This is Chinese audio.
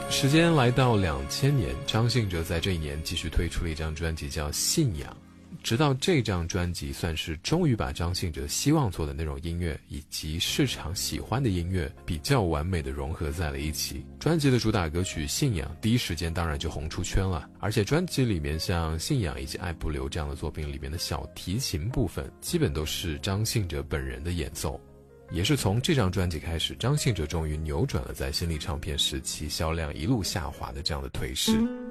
时间来到2000年，张信哲在这一年继续推出了一张专辑叫《信仰》。直到这张专辑算是终于把张信哲希望做的那种音乐以及市场喜欢的音乐比较完美的融合在了一起。专辑的主打歌曲《信仰》第一时间当然就红出圈了，而且专辑里面像《信仰》以及《爱不留》这样的作品里面的小提琴部分基本都是张信哲本人的演奏。也是从这张专辑开始，张信哲终于扭转了在新力唱片时期销量一路下滑的这样的颓势。